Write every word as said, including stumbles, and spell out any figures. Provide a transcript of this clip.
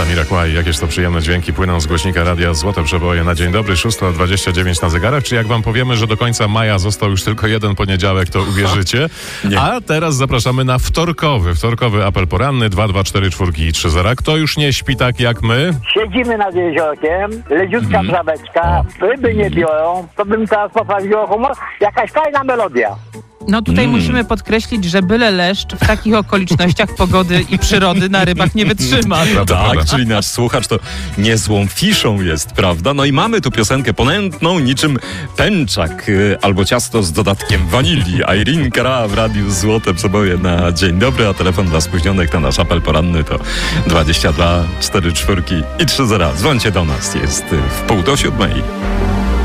Jamiroquai, jakież to przyjemne dźwięki płyną z głośnika radia Złote Przeboje na dzień dobry, szósta dwadzieścia dziewięć na zegarach. Czy jak wam powiemy, że do końca maja został już tylko jeden poniedziałek, to uwierzycie? Nie. A teraz zapraszamy na wtorkowy, wtorkowy apel poranny dwa dwa cztery cztery i trzy zero. Kto już nie śpi tak jak my? Siedzimy nad jeziorkiem, leciutka Mhm. traweczka, ryby nie biorą, to bym teraz poprawił humor, jakaś fajna melodia. No tutaj Mm. musimy podkreślić, że byle leszcz w takich okolicznościach pogody i przyrody na rybach nie wytrzyma. Prawda, Tak, prawda. czyli nasz słuchacz to niezłą fiszą jest, prawda? No i mamy tu piosenkę ponętną, niczym pęczak y, albo ciasto z dodatkiem wanilii. Irene Cara w Radiu Złote Przeboje na dzień dobry, a telefon dla spóźnionych na nasz apel poranny to dwadzieścia dwa cztery cztery i trzy zero. Dzwońcie do nas, jest y, w pół do siódmej.